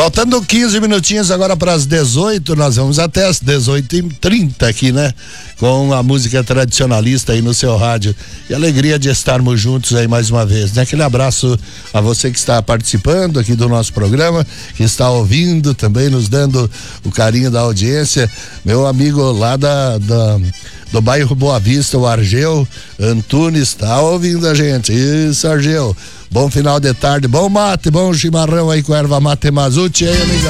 Faltando 15 minutinhos agora para as 18, nós vamos até as 18h30 aqui, né? Com a música tradicionalista aí no seu rádio. E alegria de estarmos juntos aí mais uma vez, né? Aquele abraço a você que está participando aqui do nosso programa, que está ouvindo também, nos dando o carinho da audiência. Meu amigo lá do bairro Boa Vista, o Argeu Antunes, está ouvindo a gente. Isso, Argeu. Bom final de tarde, bom mate, bom chimarrão aí com erva mate Mazuti aí, amiga.